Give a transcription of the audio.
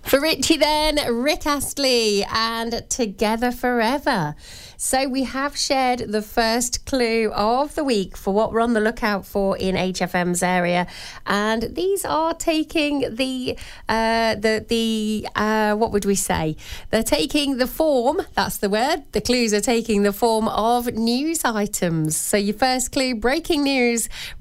For Richie then, Rick Astley and Together Forever. So we have shared the first clue of the week for what we're on the lookout for in HFM's area. And these are taking what would we say? They're taking the form, that's the word. The clues are taking the form of news items. So your first clue, breaking news.